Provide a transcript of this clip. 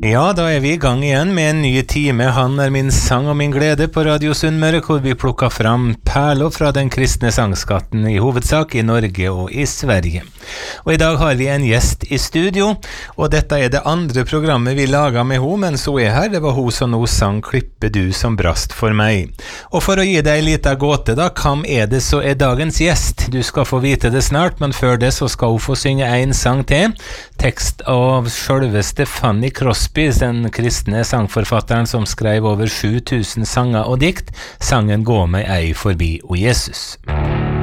Ja, da vi I gang igjen med en ny time. Han min sang og min glede på Radio Sunnmøre, hvor vi plukket fram perler fra den kristne sangskatten I hovedsak I Norge og I Sverige. Og I dag har vi en gjest I studio, og dette det andre programmet vi laget med henne, men så her, det var hun som nå sang «Klippe du som brast for meg». Og for å gi deg en liten gåte da, hvem det så dagens gjest? Du skal få vite det snart, men før det så skal hun få synge en sang til. Tekst av selveste Fanny Crosby, den kristne sangforfatteren som skrev over 7000 sanger og dikt. Sangen «Gå meg ei forbi, o Jesus».